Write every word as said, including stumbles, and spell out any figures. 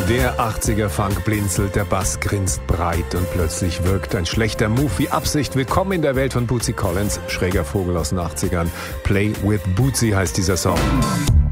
Der achtziger-Funk blinzelt, der Bass grinst breit und plötzlich wirkt ein schlechter Move wie Absicht. Willkommen in der Welt von Bootsy Collins, schräger Vogel aus den achtzigern. Play with Bootsy heißt dieser Song.